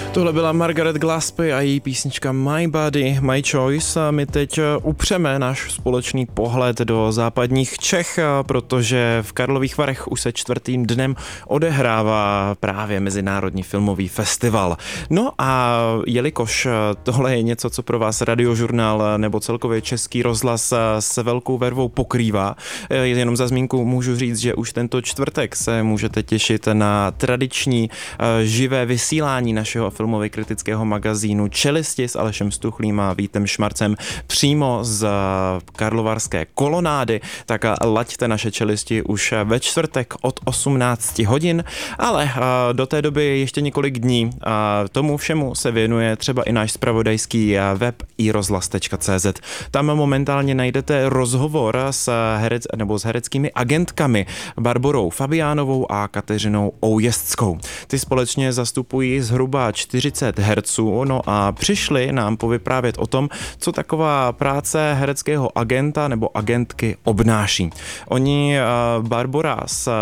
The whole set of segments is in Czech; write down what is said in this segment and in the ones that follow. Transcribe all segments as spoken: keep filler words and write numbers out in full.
Tohle byla Margaret Gillespie a její písnička My Body, My Choice. A my teď upřeme náš společný pohled do západních Čech, protože v Karlových Varech už se čtvrtým dnem odehrává právě Mezinárodní filmový festival. No a jelikož tohle je něco, co pro vás Radiožurnál nebo celkově Český rozhlas se velkou vervou pokrývá, jenom za zmínku můžu říct, že už tento čtvrtek se můžete těšit na tradiční živé vysílání našeho filmově kritického magazínu Čelisti s Alešem Stuchlým a Vítem Šmarcem přímo z karlovarské kolonády, tak laďte naše Čelisti už ve čtvrtek od osmnáct hodin, ale do té doby ještě několik dní a tomu všemu se věnuje třeba i náš zpravodajský web i rozhlas tečka cé zet. Tam momentálně najdete rozhovor s herec, nebo s hereckými agentkami Barborou Fabiánovou a Kateřinou Oujezdskou. Ty společně zastupují zhruba čtyřicet herců, no a přišli nám povyprávět o tom, co taková práce hereckého agenta nebo agentky obnáší. Oni, Barbora s,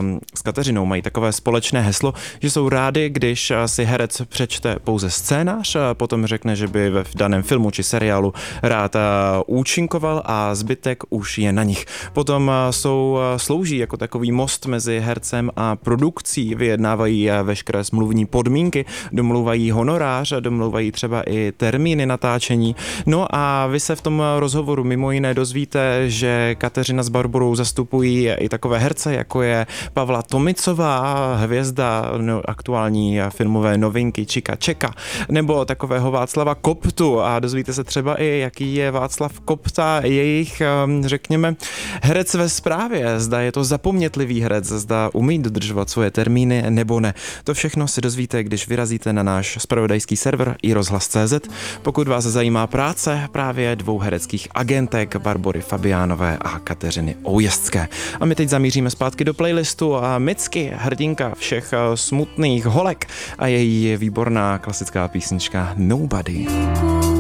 s Kateřinou, mají takové společné heslo, že jsou rádi, když si herec přečte pouze scénář, potom řekne, že by v daném filmu či seriálu rád účinkoval a zbytek už je na nich. Potom jsou, slouží jako takový most mezi hercem a produkcí, vyjednávají veškeré smluvní podmínky, domlouvají honorář, domlouvají třeba i termíny natáčení. No a vy se v tom rozhovoru mimo jiné dozvíte, že Kateřina s Barborou zastupují i takové herce, jako je Pavla Tomicová, hvězda no, aktuální filmové novinky Čika Čeka, nebo takového Václava Koptu a dozvíte se třeba i, jaký je Václav Kopta, jejich, řekněme, herec ve správě, zda je to zapomnětlivý herec, zda umí dodržovat svoje termíny nebo ne. To všechno si dozvíte, když vyrazíte na náš zpravodajský server i rozhlas tečka cé zet. Pokud vás zajímá práce právě dvou hereckých agentek Barbory Fabiánové a Kateřiny Oujezdské. A my teď zamíříme zpátky do playlistu a Micky, hrdinka všech smutných holek a její výborná klasická písnička Nobody.